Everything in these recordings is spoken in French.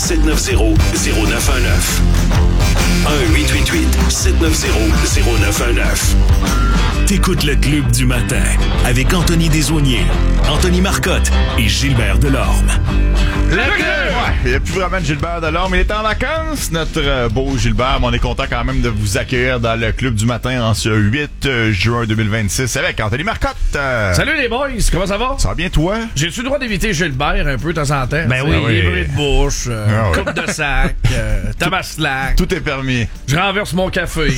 1-888-790-0919. 1-888-790-0919. T'écoutes le Club du matin avec Anthony Desaulniers, Anthony Marcotte et Gilbert Delorme. Le club! Ouais, il n'y a plus vraiment de Gilbert Delorme. Il est en vacances, notre beau Gilbert. Mais on est content quand même de vous accueillir dans le Club du matin en ce 8 juin 2026 avec Anthony Marcotte. Salut les boys, comment ça va? Ça va bien toi? J'ai-tu le droit d'éviter Gilbert un peu de temps en temps? Ben oui. Les bruits de bouche, coupe de sac, tabaslac. Tout est permis. Je renverse mon café.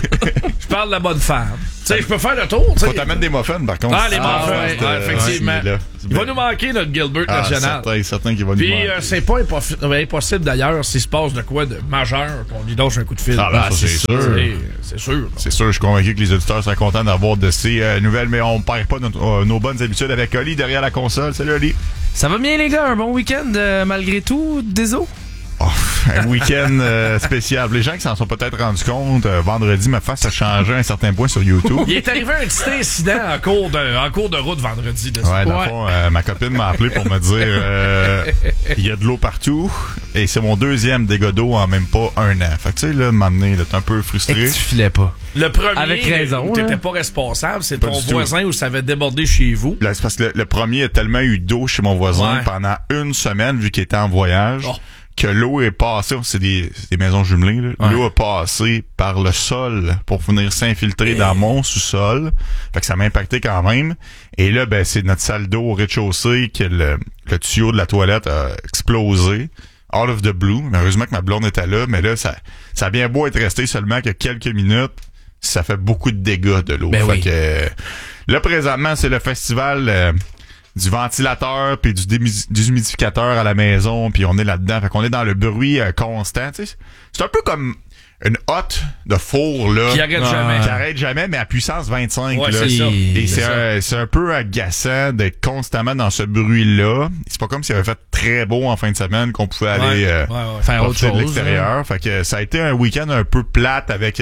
Je parle de la bonne femme. Tu sais, je peux faire le tour. Faut t'amener des muffins, par contre. Ah, les muffins, effectivement. Ouais, il va nous manquer notre Gilbert national. Certain qu'il va nous Puis, manquer. c'est pas impossible d'ailleurs s'il se passe de quoi de majeur qu'on lui donne un coup de fil. Ah, ben, ça, c'est sûr. C'est sûr. C'est sûr, je suis convaincu que les auditeurs seraient contents d'avoir de ces nouvelles, mais on ne perd pas nos bonnes habitudes avec Oli derrière la console. Salut Oli. Ça va bien les gars, un bon week-end malgré tout, désolé. Oh, un week-end spécial. Les gens qui s'en sont peut-être rendus compte, vendredi, ma face a changé à un certain point sur YouTube. Il est arrivé un petit incident en cours de route vendredi. Ouais, dans le fond, ma copine m'a appelé pour me dire il y a de l'eau partout et c'est mon deuxième dégât d'eau en même pas un an. Fait que tu sais, là, m'emmener, t'es un peu frustré. Et tu filais pas. Le premier, avec raison, où t'étais pas responsable, c'est Pas ton du tout. voisin où ça avait débordé chez vous. Là, c'est parce que le premier a tellement eu d'eau chez mon voisin Ouais. pendant une semaine, vu qu'il était en voyage. Oh. Que l'eau est passée, c'est des maisons jumelées, là. Ouais. L'eau a passé par le sol pour venir s'infiltrer dans mon sous-sol. Fait que ça m'a impacté quand même. Et là, ben, c'est notre salle d'eau au rez-de-chaussée que le tuyau de la toilette a explosé. Out of the blue. Mais heureusement que ma blonde était là. Mais là, ça a bien beau être resté seulement que quelques minutes. Ça fait beaucoup de dégâts de l'eau. Ben fait oui. que là, présentement, c'est le festival du ventilateur puis du déshumidificateur à la maison, puis on est là-dedans. Fait qu'on est dans le bruit constant. Tu sais, c'est un peu comme une hotte de four là Qui arrête jamais. qui arrête jamais, mais à puissance 25. Ouais, là. c'est ça. Et C'est c'est un peu agaçant d'être constamment dans ce bruit-là. C'est pas comme s'il avait fait très beau en fin de semaine qu'on pouvait aller Faire autre profiter de chose. l'extérieur. Fait que ça a été un week-end un peu plate avec...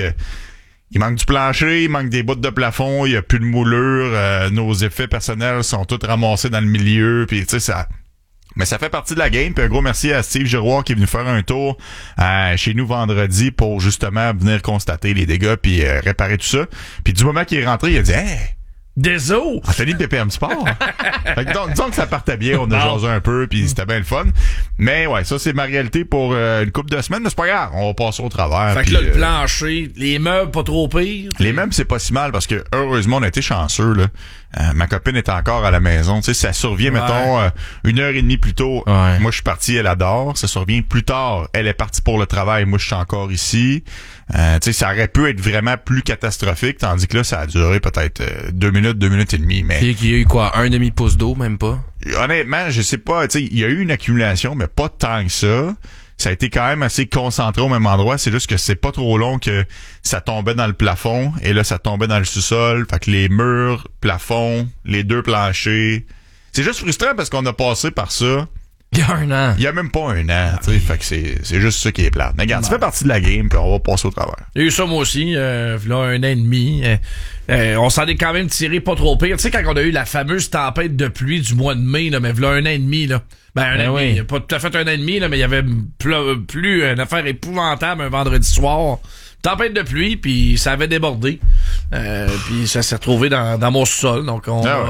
il manque du plancher, il manque des bouts de plafond, il y a plus de moulure, nos effets personnels sont tous ramassés dans le milieu, puis tu sais ça. Mais ça fait partie de la game. Puis un gros merci à Steve Giroir qui est venu faire un tour chez nous vendredi pour justement venir constater les dégâts puis réparer tout ça. Puis du moment qu'il est rentré, il a dit hey, Des eaux! Anthony de PPM Sport. Fait que disons que ça partait bien, on a jasé un peu, puis c'était bien le fun. Mais ouais, ça c'est ma réalité pour une couple de semaines, mais c'est pas grave, on va passer au travers. Fait que puis, là, le plancher, les meubles pas trop pire. les meubles, c'est pas si mal parce que heureusement on a été chanceux là. Ma copine est encore à la maison, tu sais, ça survient mettons 1h30 plus tôt. Ouais. Moi je suis parti, elle adore, ça survient plus tard. Elle est partie pour le travail, moi je suis encore ici. Tu sais, ça aurait pu être vraiment plus catastrophique, tandis que là ça a duré peut-être 2 minutes et demie, mais Il y a eu quoi, un demi-pouce d'eau, même pas? honnêtement, je sais pas, tu sais, il y a eu une accumulation, mais pas tant que ça. Ça a été quand même assez concentré au même endroit. C'est juste que c'est pas trop long que ça tombait dans le plafond et là, ça tombait dans le sous-sol. Fait que les murs, plafond, les deux planchers. C'est juste frustrant parce qu'on a passé par ça. Il y a un an. Il y a même pas un an, tu sais. Fait que c'est juste ça qui est plate. Mais regarde, ça fait partie de la game puis on va passer au travers. Il y a eu ça moi aussi, là, un an et demi. On s'en est quand même tiré pas trop pire. Tu sais, quand on a eu la fameuse tempête de pluie du mois de mai, là, mais là, un an et demi, là. Ben, un an et demi. Pas tout à fait un an et demi, là, mais il y avait plus une affaire épouvantable un vendredi soir. Tempête de pluie, puis ça avait débordé. Puis ça s'est retrouvé dans mon sous-sol. Donc,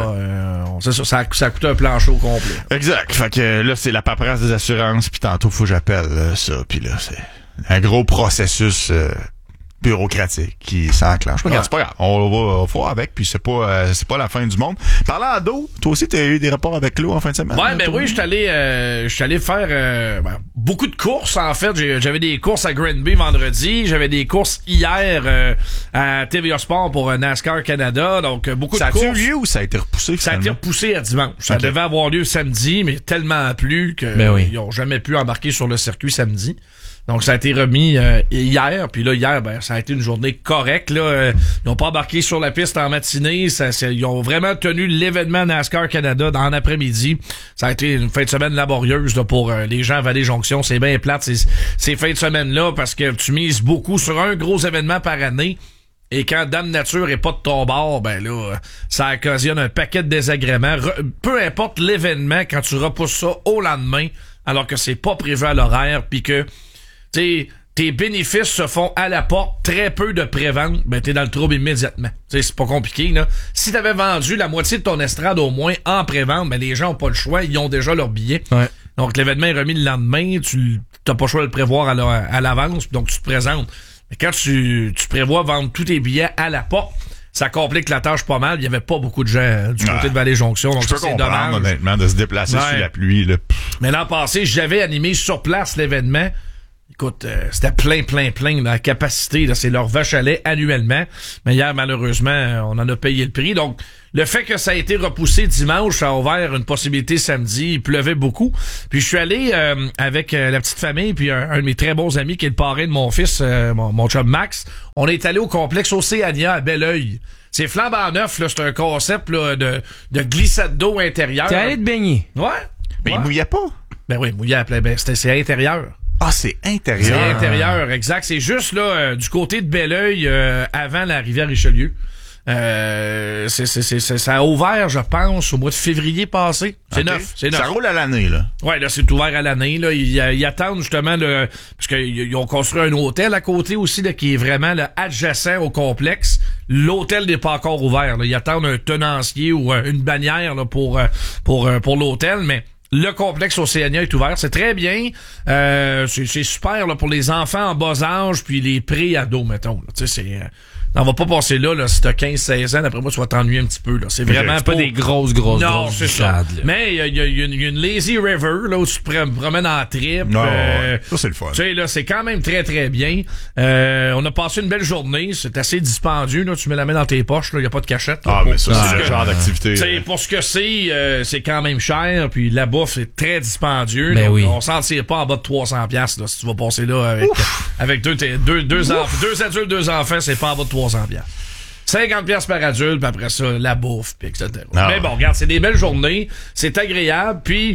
c'est ça, ça a coûté un plancher au complet. Exact. Fait que là, c'est la paperasse des assurances puis tantôt, faut que j'appelle ça. Puis là, c'est un gros processus bureaucratique qui s'enclenche. Regarde, c'est pas grave. On va faire avec, puis c'est pas la fin du monde. Parlant d'eau, toi aussi, t'as eu des rapports avec l'eau en fin de semaine? Ouais, ben oui, je suis allé faire beaucoup de courses, en fait. J'avais des courses à Granby vendredi. J'avais des courses hier à TVA Sport pour NASCAR Canada. Donc, beaucoup de courses. Ça a eu lieu ou ça a été repoussé? Ça a été repoussé à dimanche. Ça devait avoir lieu samedi, mais tellement plu que ils ont jamais pu embarquer sur le circuit samedi. Donc, ça a été remis hier. Puis là, hier, ça a été une journée correcte. Là, ils n'ont pas embarqué sur la piste en matinée. Ils ont vraiment tenu l'événement NASCAR Canada dans l'après-midi. Ça a été une fin de semaine laborieuse là, pour les gens à Vallée-Jonction. C'est bien plate ces fins de semaine-là parce que tu mises beaucoup sur un gros événement par année. Et quand Dame Nature est pas de ton bord, ben là, ça occasionne un paquet de désagréments. Peu importe l'événement, quand tu repousses ça au lendemain, alors que c'est pas prévu à l'horaire, puis que, tu sais, tes bénéfices se font à la porte, très peu de pré-vente, ben t'es dans le trouble immédiatement. T'sais, c'est pas compliqué, là. Si t'avais vendu la moitié de ton estrade au moins en pré-vente, ben les gens ont pas le choix, ils ont déjà leur billet. Ouais. Donc l'événement est remis le lendemain, t'as pas le choix de le prévoir à l'avance, donc tu te présentes. Mais quand tu prévois vendre tous tes billets à la porte, ça complique la tâche pas mal. Il y avait pas beaucoup de gens du côté de Vallée-Jonction, donc je peux c'est comprendre, dommage. honnêtement, de se déplacer sous la pluie, là. Mais l'an passé, j'avais animé sur place l'événement. Écoute, c'était plein, la capacité, là, c'est leur vache à lait annuellement. Mais hier, malheureusement, on en a payé le prix. Donc, le fait que ça a été repoussé dimanche, ça a ouvert une possibilité samedi. Il pleuvait beaucoup. Puis, je suis allé avec la petite famille, puis un de mes très bons amis qui est le parrain de mon fils, mon chum Max. On est allé au complexe Océania à Belleuil. C'est flambant neuf, là. C'est un concept là, de glissade d'eau intérieure. T'es allé te baigner? Ouais. Mais il mouillait pas. Ben oui, mouillait à plein. Ben, c'est intérieur. Ah, c'est intérieur. C'est intérieur, exact. C'est juste là du côté de Belleuil, avant la rivière Richelieu. Ça a ouvert, je pense, au mois de février passé. C'est neuf. Ça roule à l'année, là. Ouais, là, c'est ouvert à l'année. Là, ils attendent justement parce qu'ils ont construit un hôtel à côté aussi, là, qui est vraiment là, adjacent au complexe. L'hôtel n'est pas encore ouvert. Là. Ils attendent un tenancier ou une bannière là, pour l'hôtel, mais le complexe Océania est ouvert, c'est très bien. C'est super là, pour les enfants en bas âge, puis les pré-ados, mettons. Tu sais, c'est... on va pas passer là si t'as 15-16 ans, d'après moi, tu vas t'ennuyer un petit peu. Là. C'est vraiment pas des grosses non, c'est ça. Mais il y a une lazy river, là, où tu te promènes en trip. Ça, c'est le fun. Tu sais, là, c'est quand même très, très bien. On a passé une belle journée. C'est assez dispendieux, là. Tu mets la main dans tes poches, là. Y a pas de cachette. Là, mais ça, c'est le genre d'activité. Pour ce que c'est quand même cher. Puis la bouffe, c'est très dispendieux. Ben donc, oui. on s'en tire pas en bas de 300$, là, si tu vas passer là avec deux adultes, 2 enfants, c'est pas en bas de 300$. 50$ par adulte, puis après ça, la bouffe, puis etc. Mais bon, regarde, c'est des belles journées, c'est agréable, puis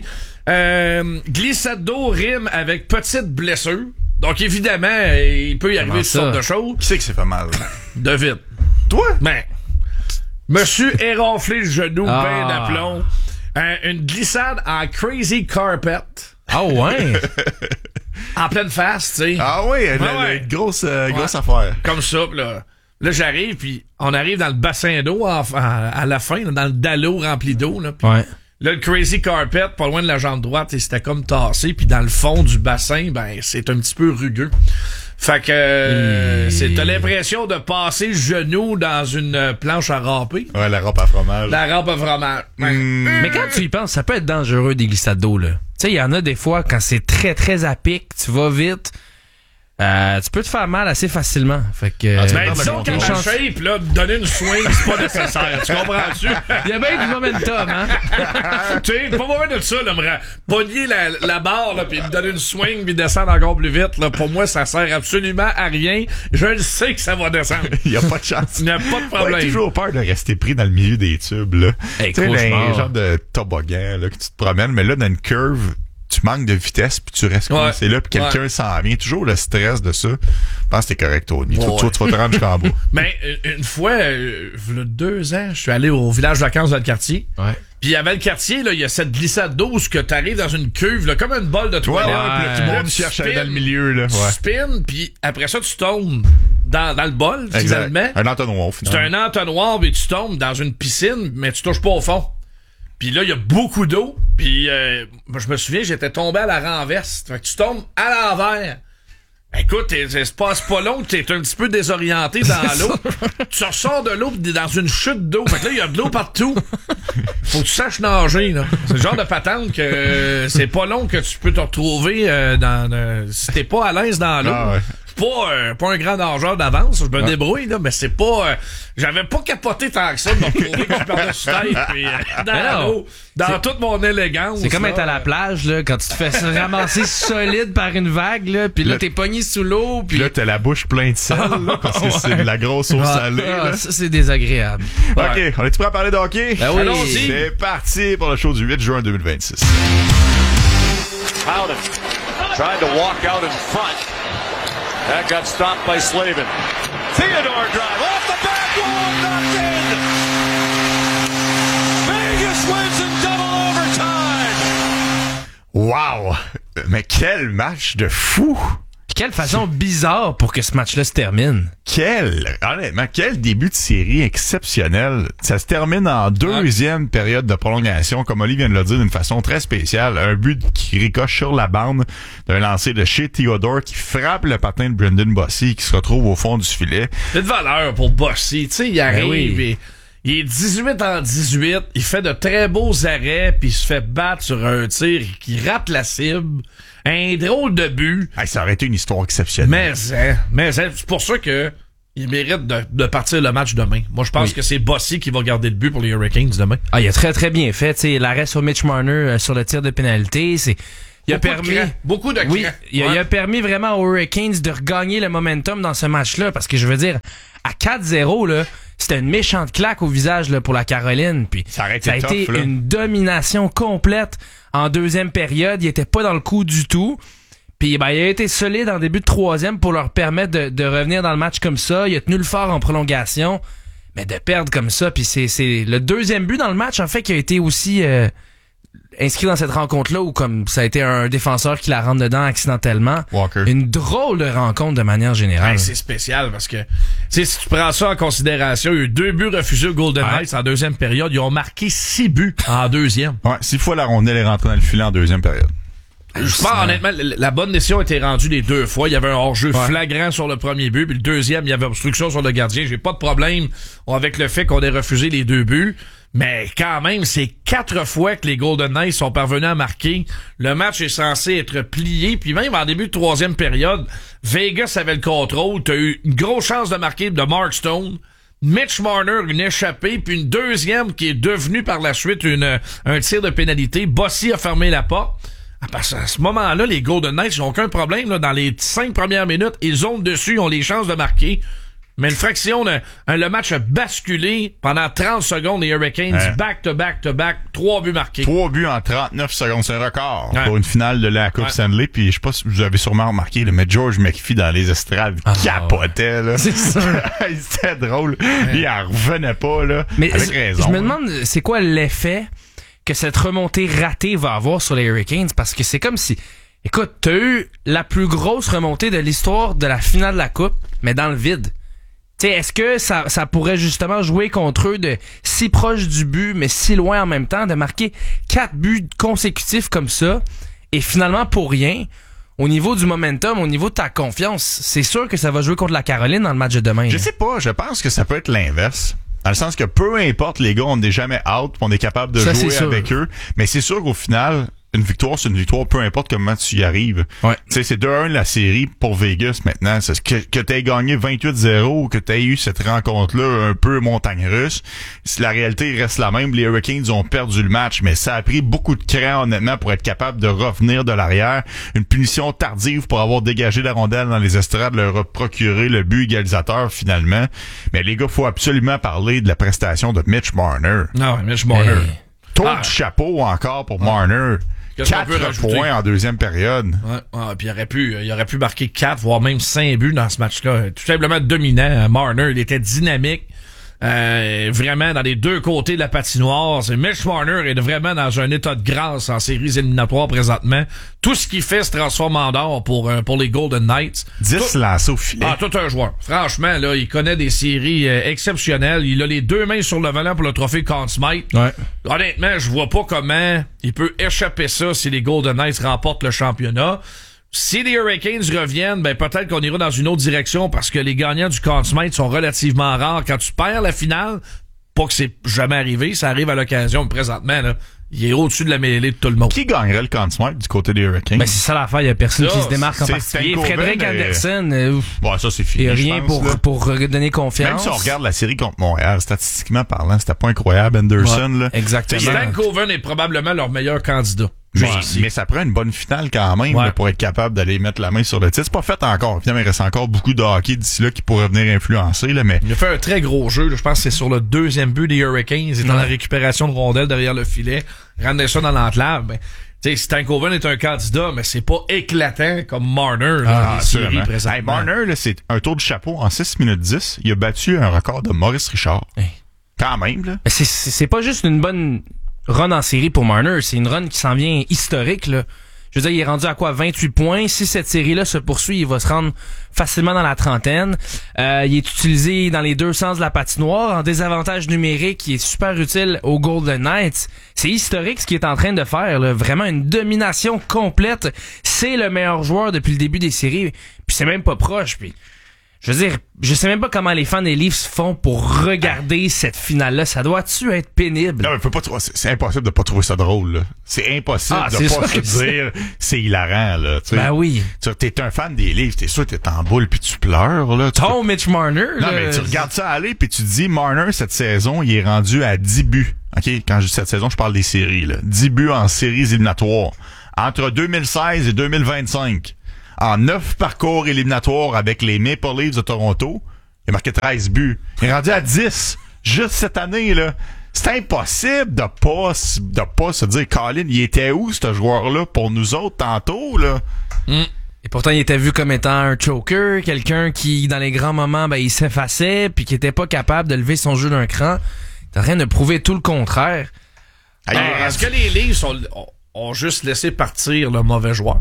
glissade d'eau rime avec petite blessure. Donc évidemment, il peut y arriver toutes sortes de choses. Qui c'est que c'est pas mal? David. Toi? Ben, monsieur éronflé le genou, ben d'aplomb. Une glissade en crazy carpet. Ah ouais? En pleine face, tu sais. Ah oui, une grosse affaire. Comme ça, là. Là, j'arrive, puis on arrive dans le bassin d'eau à la fin, là, dans le dallo rempli d'eau. Là, ouais. Là, le crazy carpet, pas loin de la jambe droite, c'était comme tassé, puis dans le fond du bassin, ben c'est un petit peu rugueux. Fait que t'as l'impression de passer le genou dans une planche à râper. Ouais, la râpe à fromage. La râpe à fromage. Mais quand tu y penses, ça peut être dangereux des glissades d'eau, là. Tu sais, il y en a des fois, quand c'est très, très à pic, tu vas vite, tu peux te faire mal assez facilement. Fait que... disons qu'à ta shape, là, donner une swing, c'est pas nécessaire. Tu comprends-tu? Il y a bien du momentum, hein? Tu sais, pas besoin de ça, là, me pogner la barre, là, pis me donner une swing, pis descendre encore plus vite, là. Pour moi, ça sert absolument à rien. Je le sais que ça va descendre. Il y a pas de chance. Il n'y a pas de problème. J'ai toujours peur de rester pris dans le milieu des tubes, là. Hey, tu sais, un genre de toboggan, là, que tu te promènes, mais là, dans une curve, tu manques de vitesse puis tu restes coincé là puis quelqu'un s'en vient. Toujours le stress de ça. Je pense que t'es correct, Tony. Tu vas te rendre jusqu'en bas. Mais une fois, il y a 2 ans, je suis allé au village de vacances dans le quartier. Ouais. Puis avant le quartier, là, il y a cette glissade d'eau où que t'arrives dans une cuve, là, comme une bolle de toilette. Tout le monde cherche dans le milieu, là. Tu spins, puis après ça, tu tombes dans le bol, finalement. Un entonnoir, finalement. C'est un entonnoir, puis tu tombes dans une piscine, mais tu touches pas au fond. Puis là, il y a beaucoup d'eau. Puis je me souviens, j'étais tombé à la renverse. Fait que tu tombes à l'envers. Écoute, c'est pas long que t'es un petit peu désorienté dans l'eau. Tu ressors de l'eau pis dans une chute d'eau. Fait que là, il y a de l'eau partout. Faut que tu saches nager, là. C'est le genre de patente que c'est pas long que tu peux te retrouver si t'es pas à l'aise dans l'eau. Ah ouais. Pas un grand nageur d'avance, je me débrouille, là, mais c'est pas... j'avais pas capoté tant que ça de me retrouver comme par-dessus tête, puis dans l'eau, dans toute mon élégance. C'est comme être à la plage, là, quand tu te fais ramasser solide par une vague, là, puis là, t'es pogné sous l'eau, puis là, t'as la bouche pleine de sel, là, parce que c'est de la grosse eau salée. Ça, c'est désagréable. OK, on est-tu prêt à parler de hockey? Ben oui. Allons-y. C'est parti pour le show du 8 juin 2026. Howden tried to walk out in front. That got stopped by Slavin. Theodore drive off the back wall, knocked in. Vegas wins in double overtime. Wow! Mais quel match de fou! Quelle façon bizarre pour que ce match-là se termine. Honnêtement, quel début de série exceptionnel. Ça se termine en deuxième période de prolongation, comme Oli vient de le dire, d'une façon très spéciale. Un but qui ricoche sur la bande d'un lancer de Shea Theodore qui frappe le patin de Brendan Bossy qui se retrouve au fond du filet. C'est de valeur pour Bossy. Tu sais, il arrive et il est 18 en 18. Il fait de très beaux arrêts puis il se fait battre sur un tir qui rate la cible. Un drôle de but. Hey, ça aurait été une histoire exceptionnelle. Mais c'est pour ça que il mérite de partir le match demain. Moi, je pense que c'est Bossy qui va garder le but pour les Hurricanes demain. Ah, il a très, très bien fait. T'sais, l'arrêt sur Mitch Marner sur le tir de pénalité, il a permis beaucoup de oui, il a permis vraiment aux Hurricanes de regagner le momentum dans ce match-là. Parce que je veux dire, à 4-0, là, c'était une méchante claque au visage là, pour la Caroline. Puis ça a été une domination complète en deuxième période. Il était pas dans le coup du tout. Puis il a été solide en début de troisième pour leur permettre de revenir dans le match comme ça. Il a tenu le fort en prolongation. Mais de perdre comme ça, puis c'est le deuxième but dans le match, en fait, qui a été aussi inscrit dans cette rencontre-là, où comme ça a été un défenseur qui la rentre dedans accidentellement. Walker. Une drôle de rencontre de manière générale. Ouais, c'est spécial parce que si tu prends ça en considération, il y a eu 2 buts refusés aux Golden Knights en deuxième période. Ils ont marqué 6 buts en deuxième. Ouais, 6 fois la rondelle est rentrée dans le filet en deuxième période. Je pense honnêtement, la bonne décision a été rendue les 2 fois. Il y avait un hors-jeu flagrant sur le premier but, puis le deuxième, il y avait obstruction sur le gardien. J'ai pas de problème avec le fait qu'on ait refusé les 2 buts. Mais quand même, c'est 4 fois que les Golden Knights sont parvenus à marquer. Le match est censé être plié. Puis même en début de troisième période, Vegas avait le contrôle. T'as eu une grosse chance de marquer de Mark Stone. Mitch Marner, une échappée, puis une deuxième qui est devenue par la suite un tir de pénalité. Bossy a fermé la porte. Parce qu'à ce moment-là, les Golden Knights n'ont aucun problème. Là, dans les 5 premières minutes, ils ont dessus, ils ont les chances de marquer. Mais une fraction, le match a basculé pendant 30 secondes. Les Hurricanes, back-to-back, 3 buts marqués. 3 buts en 39 secondes, c'est un record pour une finale de la Coupe Stanley. Puis je sais pas si vous avez sûrement remarqué, mais George McPhee dans les estrades capotait. Là. C'est ça. C'était drôle. Il en revenait pas, là. Mais avec raison. Je me demande, c'est quoi l'effet que cette remontée ratée va avoir sur les Hurricanes? Parce que c'est comme si... Écoute, t'as eu la plus grosse remontée de l'histoire de la finale de la Coupe, mais dans le vide. T'sais, est-ce que ça pourrait justement jouer contre eux de si proche du but, mais si loin en même temps, de marquer 4 buts consécutifs comme ça, et finalement pour rien, au niveau du momentum, au niveau de ta confiance, c'est sûr que ça va jouer contre la Caroline dans le match de demain. Je sais pas, je pense que ça peut être l'inverse. Dans le sens que peu importe les gars, on n'est jamais out, on est capable de jouer avec eux. Mais c'est sûr qu'au final, une victoire, c'est une victoire, peu importe comment tu y arrives. Ouais. Tu sais, c'est 2-1 la série pour Vegas maintenant. C'est que t'aies gagné 28-0 ou que t'aies eu cette rencontre-là un peu montagne russe. La réalité reste la même. Les Hurricanes ont perdu le match, mais ça a pris beaucoup de cran, honnêtement, pour être capable de revenir de l'arrière. Une punition tardive pour avoir dégagé la rondelle dans les estrades, leur a procuré le but égalisateur finalement. Mais les gars, faut absolument parler de la prestation de Mitch Marner. Non, Mitch Marner. Tour de chapeau encore pour Marner. 4 points en deuxième période. Puis il aurait pu marquer 4, voire même 5 buts dans ce match-là. Tout simplement dominant. Marner, il était dynamique. Vraiment dans les deux côtés de la patinoire. Mitch Marner est vraiment dans un état de grâce en séries éliminatoires présentement. Tout ce qu'il fait se transforme en or pour les Golden Knights. 10 lancés au filet. Tout un joueur. Franchement, là, il connaît des séries exceptionnelles. Il a les 2 mains sur le volant pour le trophée Conn Smythe. Ouais. Honnêtement, je vois pas comment il peut échapper ça si les Golden Knights remportent le championnat. Si les Hurricanes reviennent, ben peut-être qu'on ira dans une autre direction parce que les gagnants du Conn Smythe sont relativement rares. Quand tu perds la finale, pas que c'est jamais arrivé, ça arrive à l'occasion, mais présentement, là, il est au-dessus de la mêlée de tout le monde. Qui gagnerait le Conn Smythe du côté des Hurricanes? Ben c'est ça l'affaire, il y a personne qui se démarque en particulier. Frédéric Anderson, bon, ça c'est fini. Et rien pour redonner confiance. Même si on regarde la série contre Montréal, statistiquement parlant, c'était pas incroyable, Anderson. Là. Exactement. Stan Coven est probablement leur meilleur candidat. Mais ça prend une bonne finale quand même là, pour être capable d'aller mettre la main sur le titre. C'est pas fait encore. Évidemment, il reste encore beaucoup de hockey d'ici là qui pourrait venir influencer. Là, mais... Il a fait un très gros jeu. Là. Je pense que c'est sur le 2e but des Hurricanes. Il est dans la récupération de rondelles derrière le filet. Ramener ça dans l'enclave. Ben, Stan Coven est un candidat, mais c'est pas éclatant comme Marner dans les séries présentement. Hey, Marner, là, c'est un tour de chapeau en 6 minutes 10. Il a battu un record de Maurice Richard. Hey. Quand même. Là. C'est pas juste une bonne run en série pour Marner, c'est une run qui s'en vient historique là. Je veux dire, il est rendu à quoi? 28 points. Si cette série-là se poursuit, il va se rendre facilement dans la trentaine. Il est utilisé dans les deux sens de la patinoire, en désavantage numérique, qui est super utile aux Golden Knights. C'est historique ce qu'il est en train de faire, là. Vraiment une domination complète. C'est le meilleur joueur depuis le début des séries. Puis c'est même pas proche. Puis je veux dire, je sais même pas comment les fans des Leafs font pour regarder cette finale-là. Ça doit-tu être pénible? Non, mais c'est impossible de pas trouver ça drôle, là. C'est impossible de pas se dire c'est hilarant, là. T'sais. Ben oui. T'es un fan des Leafs, t'es sûr que t'es en boule puis tu pleures, là. Mitch Marner, non, là. mais tu regardes ça aller puis tu te dis, Marner, cette saison, il est rendu à 10 buts. OK? Quand je dis cette saison, je parle des séries, là. 10 buts en séries éliminatoires. Entre 2016 et 2025. En 9 parcours éliminatoires avec les Maple Leafs de Toronto, il a marqué 13 buts. Il est rendu à 10 juste cette année, là. C'est impossible de pas se dire, Colin, il était où, ce joueur-là, pour nous autres, tantôt, là? Et pourtant, il était vu comme étant un choker, quelqu'un qui, dans les grands moments, il s'effaçait, puis qui était pas capable de lever son jeu d'un cran. T'as rien de prouver tout le contraire. Est-ce que les Leafs ont juste laissé partir le mauvais joueur?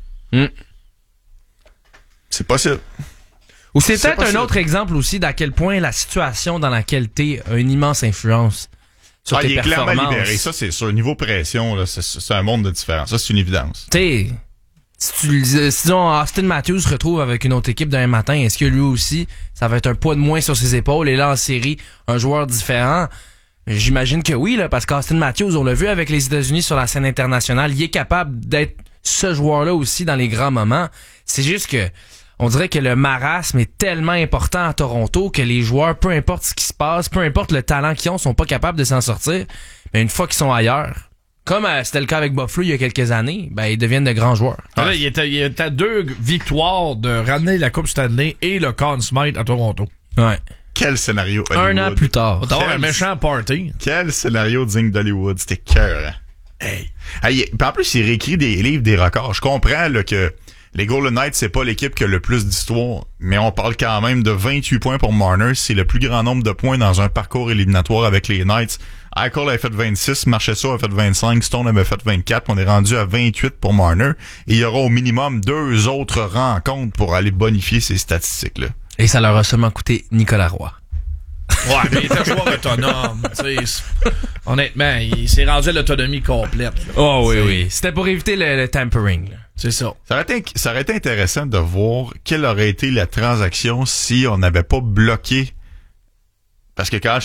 C'est possible. Ou c'est peut-être un autre exemple aussi d'à quel point la situation dans laquelle t'es a une immense influence sur tes performances. Il est clairement libéré. Ça, c'est sûr. Niveau pression, là, c'est un monde de différence. Ça, c'est une évidence. T'sais, si disons, Austin Matthews se retrouve avec une autre équipe d'un matin, est-ce que lui aussi, ça va être un poids de moins sur ses épaules? Et là, en série, un joueur différent? J'imagine que oui, là, parce qu'Austin Matthews, on l'a vu avec les États-Unis sur la scène internationale, il est capable d'être ce joueur-là aussi dans les grands moments. C'est juste que on dirait que le marasme est tellement important à Toronto que les joueurs, peu importe ce qui se passe, peu importe le talent qu'ils ont, sont pas capables de s'en sortir. Mais une fois qu'ils sont ailleurs, comme c'était le cas avec Buffalo il y a quelques années, ils deviennent de grands joueurs. Là, il était à 2 victoires de ramener la Coupe Stanley et le Conn Smythe à Toronto. Ouais. Quel scénario Hollywood. Un an plus tard. Un méchant party. Quel scénario digne d'Hollywood. C'était cœur. Hey, en plus, il réécrit des livres, des records. Je comprends là, que les Golden Knights, c'est pas l'équipe qui a le plus d'histoire, mais on parle quand même de 28 points pour Marner. C'est le plus grand nombre de points dans un parcours éliminatoire avec les Knights. Eichel avait fait 26, Marchessault a fait 25, Stone avait fait 24. On est rendu à 28 pour Marner. Et il y aura au minimum 2 autres rencontres pour aller bonifier ces statistiques-là. Et ça leur a seulement coûté Nicolas Roy. Ouais, mais il était un joueur autonome. Honnêtement, il s'est rendu à l'autonomie complète. Là. Oh oui. C'était pour éviter le tampering. Là. C'est ça. Ça aurait été intéressant de voir quelle aurait été la transaction si on n'avait pas bloqué. Parce que Carl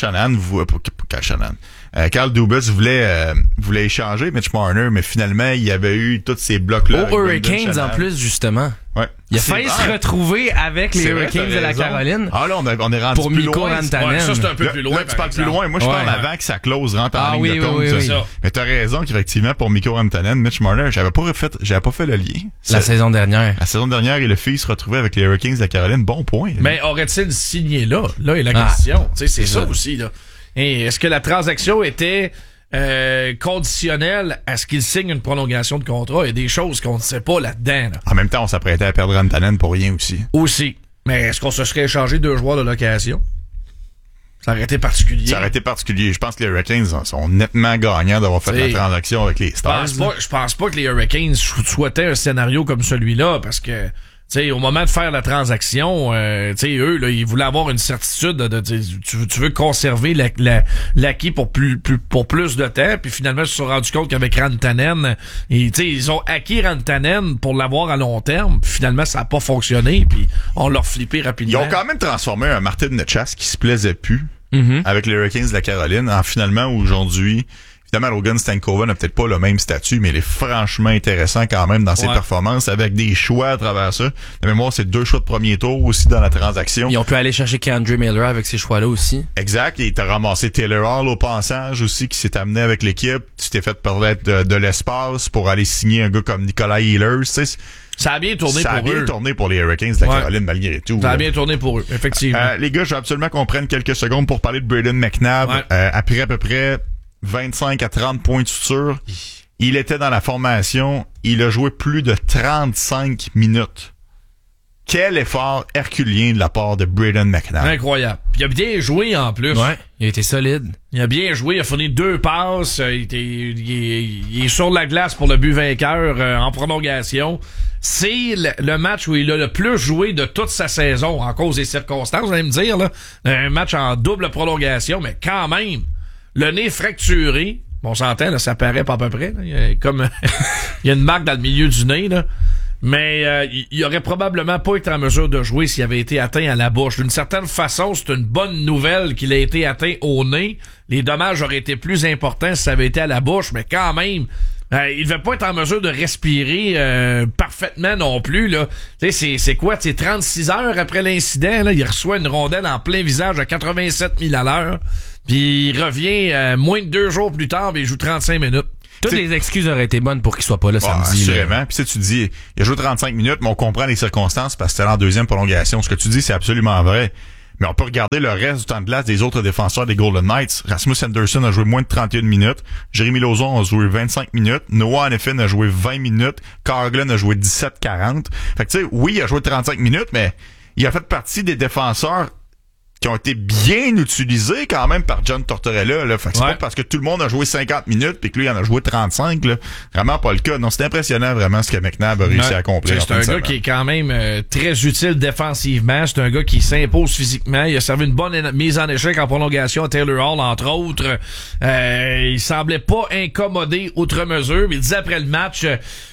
Dubas voulait échanger Mitch Marner, mais finalement, il y avait eu tous ces blocs-là. Aux Hurricanes, en plus, justement. Ouais. Il a failli se retrouver avec les Hurricanes de la Caroline. Ah là, on est rendu pour plus Mikko loin. Rantanen. Ouais, ça, c'est un peu plus loin. Là, tu parles plus loin. Moi, je parle avant que sa clause rentre en ligne de compte. Oui. Mais t'as raison qu'effectivement, pour Mikko Rantanen, Mitch Marner, j'avais pas fait le lien. La saison dernière. La saison dernière, il a failli se retrouver avec les Hurricanes de la Caroline. Bon point. Mais aurait-il signé là? Là est la question. Tu sais, c'est ça aussi, là. Et est-ce que la transaction était conditionnelle à ce qu'il signe une prolongation de contrat? Il y a des choses qu'on ne sait pas là-dedans. Là. En même temps, on s'apprêtait à perdre Rantanen pour rien aussi. Aussi. Mais est-ce qu'on se serait échangé 2 joueurs de location? Ça aurait été particulier. Ça aurait été particulier. Je pense que les Hurricanes sont nettement gagnants d'avoir fait la transaction avec les Stars. Je pense pas que les Hurricanes souhaitaient un scénario comme celui-là parce que t'sais, au moment de faire la transaction, eux, là, ils voulaient avoir une certitude tu veux conserver l'acquis pour plus de temps, puis finalement, ils se sont rendus compte qu'avec Rantanen, ils ont acquis Rantanen pour l'avoir à long terme, puis finalement, ça n'a pas fonctionné, puis on l'a flippé rapidement. Ils ont quand même transformé un Martin Necas qui se plaisait plus avec les Hurricanes de la Caroline en finalement aujourd'hui. Évidemment, Logan Stankoven n'a peut-être pas le même statut, mais il est franchement intéressant quand même dans ses performances, avec des choix à travers ça. De mémoire, c'est 2 choix de premier tour aussi dans la transaction. Ils ont pu aller chercher K'Andre Miller avec ces choix-là aussi. Exact. Et t'as ramassé Taylor Hall au passage aussi, qui s'est amené avec l'équipe. Tu t'es fait permettre de l'espace pour aller signer un gars comme Nicolas Ehlers. Ça a bien tourné pour eux. Ça a bien tourné pour les Hurricanes de la Caroline, malgré tout. Ça a bien tourné pour eux, effectivement. Les gars, je veux absolument qu'on prenne quelques secondes pour parler de Brayden McNabb. Après à peu près 25 à 30 points de suture. Il était dans la formation. Il a joué plus de 35 minutes. quel effort herculien de la part de Brayden McNabb. Incroyable. Puis il a bien joué en plus. Ouais, il a été solide. Il a bien joué, il a fourni 2 passes, il est sur la glace pour le but vainqueur en prolongation. C'est le match où il a le plus joué de toute sa saison en cause des circonstances, vous allez me dire, là. Un match en double prolongation, mais quand même, le nez fracturé, on s'entend, là, ça paraît pas à peu près, là. Il y a une marque dans le milieu du nez, là. Mais il aurait probablement pas été en mesure de jouer s'il avait été atteint à la bouche. D'une certaine façon, c'est une bonne nouvelle qu'il ait été atteint au nez. Les dommages auraient été plus importants si ça avait été à la bouche, mais quand même, il devait pas être en mesure de respirer parfaitement non plus, là. Tu sais, c'est quoi? C'est 36 heures après l'incident, là, il reçoit une rondelle en plein visage à 87 000 à l'heure, puis il revient moins de 2 jours plus tard, puis il joue 35 minutes. Toutes les excuses auraient été bonnes pour qu'il soit pas là samedi. Assurément. Puis tu dis, il a joué 35 minutes, mais on comprend les circonstances parce que c'était en deuxième prolongation. Ce que tu dis, c'est absolument vrai. Mais on peut regarder le reste du temps de glace des autres défenseurs des Golden Knights. Rasmus Anderson a joué moins de 31 minutes. Jeremy Lauzon a joué 25 minutes. Noah Hanifin a joué 20 minutes. Carl Glenn a joué 17-40. Fait que tu sais, oui, il a joué 35 minutes, mais il a fait partie des défenseurs qui ont été bien utilisés quand même par John Tortorella, là. Fait que c'est pas parce que tout le monde a joué 50 minutes puis que lui il en a joué 35, là. Vraiment pas le cas. Non, c'est impressionnant vraiment ce que McNabb a réussi à accomplir. C'est un gars qui est quand même très utile défensivement. C'est un gars qui s'impose physiquement. Il a servi une bonne mise en échec en prolongation à Taylor Hall, entre autres. Il semblait pas incommodé outre mesure. Mais il disait après le match...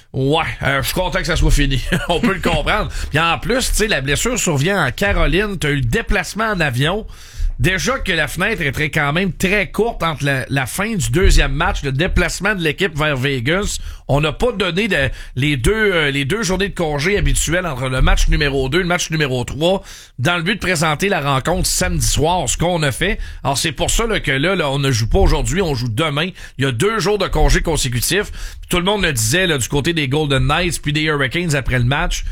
je suis content que ça soit fini. On peut le comprendre. Puis en plus, tu sais, la blessure survient en Caroline. T'as eu le déplacement en avion. Déjà que la fenêtre était quand même très courte entre la fin du deuxième match, le déplacement de l'équipe vers Vegas. On n'a pas donné les deux journées de congé habituelles entre le match numéro 2 et le match numéro 3 dans le but de présenter la rencontre samedi soir, ce qu'on a fait. Alors c'est pour ça là, que là, on ne joue pas aujourd'hui, on joue demain. Il y a 2 jours de congé consécutifs. Tout le monde le disait là, du côté des Golden Knights puis des Hurricanes après le match.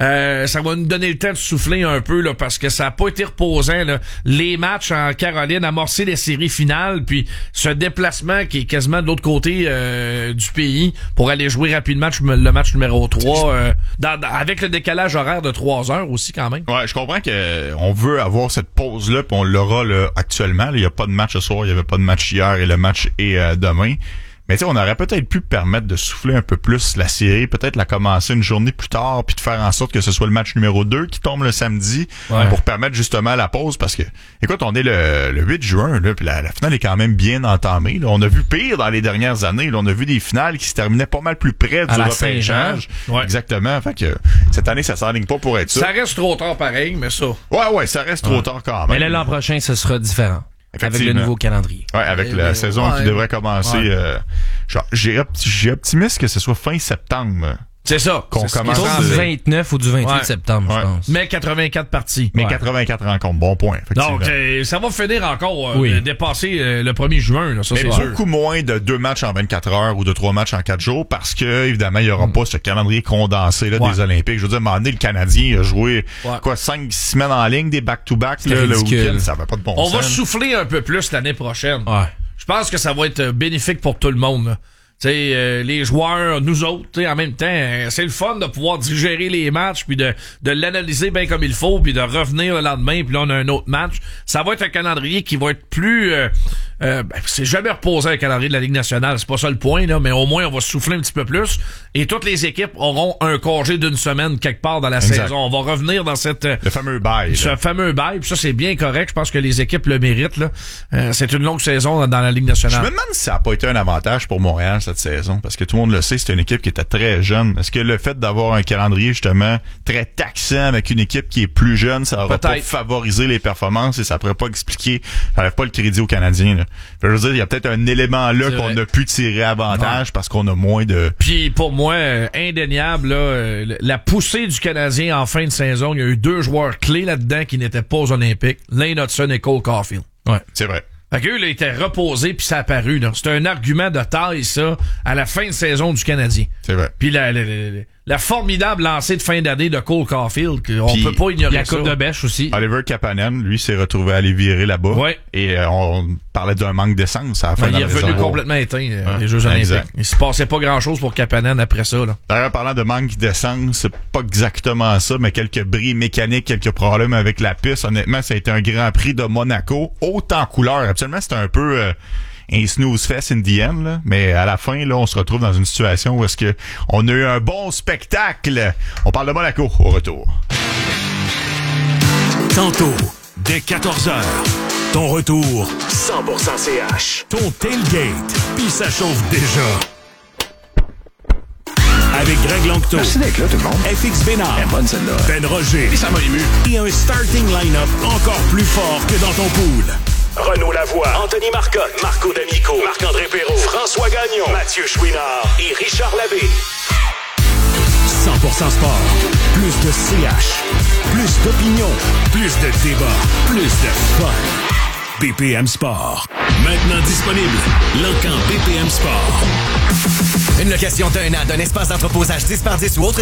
Ça va nous donner le temps de souffler un peu là, parce que ça a pas été reposant là. Les matchs en Caroline, amorcer les séries finales, puis ce déplacement qui est quasiment de l'autre côté du pays pour aller jouer rapidement le match numéro 3 avec le décalage horaire de 3 heures aussi quand même. Ouais, je comprends que on veut avoir cette pause là, puis on l'aura là actuellement. Il y a pas de match ce soir, il y avait pas de match hier et le match est demain. Mais tu sais, on aurait peut-être pu permettre de souffler un peu plus la série, peut-être la commencer une journée plus tard, puis de faire en sorte que ce soit le match numéro 2 qui tombe le samedi, pour permettre justement la pause, parce que, écoute, on est le 8 juin, là, puis la finale est quand même bien entamée. Là. On a vu pire dans les dernières années. Là. On a vu des finales qui se terminaient pas mal plus près du repêchage. Exactement. Fait que cette année, ça s'enligne pas pour être ça. Ça reste trop tard pareil, mais ça. Ouais, ça reste trop tard quand même. Mais là, l'an prochain, ce sera différent. Avec le nouveau calendrier. Ouais, avec la saison qui devrait commencer. J'ai optimiste que ce soit fin septembre. C'est ça. Qu'on commence du 29 ou du 28 septembre, je pense. Mais 84 parties. Mais 84 rencontres. Bon point. Donc, ça va finir encore dépasser le 1er juin. Là, ça, mais beaucoup moins de 2 matchs en 24 heures ou de 3 matchs en 4 jours parce que, évidemment, il n'y aura pas ce calendrier condensé là, des Olympiques. Je veux dire, à un moment donné, le Canadien a joué 5-6 semaines en ligne, des back-to-back là, le week-end. Ça va pas de bon sens. On va souffler un peu plus l'année prochaine. Je pense que ça va être bénéfique pour tout le monde. Là. T'sais, les joueurs, nous autres, en même temps, c'est le fun de pouvoir digérer les matchs puis de l'analyser bien comme il faut puis de revenir le lendemain puis là on a un autre match. Ça va être un calendrier qui va être plus c'est jamais reposé un calendrier de la Ligue nationale, c'est pas ça le point là, mais au moins on va souffler un petit peu plus et toutes les équipes auront un congé d'une semaine quelque part dans la saison. On va revenir dans le fameux bail. Ce fameux bail, puis ça c'est bien correct, je pense que les équipes le méritent là. C'est une longue saison dans la Ligue nationale. Je me demande si ça a pas été un avantage pour Montréal cette saison parce que tout le monde le sait, c'est une équipe qui était très jeune. Est-ce que le fait d'avoir un calendrier justement très taxant avec une équipe qui est plus jeune, ça aurait pas favorisé les performances et ça pourrait pas expliquer, ça n'enlève pas le crédit aux Canadiens là. Je veux dire, il y a peut-être un élément là qu'on a pu tirer avantage parce qu'on a moins de... Puis pour moi, indéniable, là, la poussée du Canadien en fin de saison, il y a eu 2 joueurs clés là-dedans qui n'étaient pas aux Olympiques, Lane Hudson et Cole Caulfield. Ouais, c'est vrai. Fait qu'eux, là, ils étaient reposés puis ça a apparu, là. C'était un argument de taille, ça, à la fin de saison du Canadien. C'est vrai. Puis la formidable lancée de fin d'année de Cole Caulfield, qu'on peut pas ignorer. La coupe de bêche aussi. Oliver Kapanen, lui, s'est retrouvé à aller virer là-bas. Ouais. Et on parlait d'un manque d'essence à la fin de la il est revenu complètement éteint, les Jeux Olympiques. Il se passait pas grand-chose pour Kapanen après ça. Là. D'ailleurs, parlant de manque d'essence, c'est pas exactement ça, mais quelques bris mécaniques, quelques problèmes avec la piste. Honnêtement, ça a été un Grand Prix de Monaco, haut en couleur. Absolument, c'était un peu... un snooze fest in the end, là. Mais à la fin, là, on se retrouve dans une situation où est-ce que on a eu un bon spectacle. On parle de Monaco au retour. Tantôt, dès 14h, ton retour 100% CH. Ton tailgate, puis ça chauffe déjà. Avec Greg Langto. Merci d'être là, tout le monde. FX Bénard. Bonne celle-là. Ben Roger. Et ça m'a ému. Et un starting line-up encore plus fort que dans ton pool. Renaud Lavoie, Anthony Marcotte, Marco D'Amico, Marc-André Perrault, François Gagnon, Mathieu Chouinard et Richard Labbé. 100% sport, plus de CH, plus d'opinion, plus de débat, plus de fun. BPM Sport, maintenant disponible. L'encan BPM Sport. Une location d'un an d'un espace d'entreposage 10 par 10 ou autre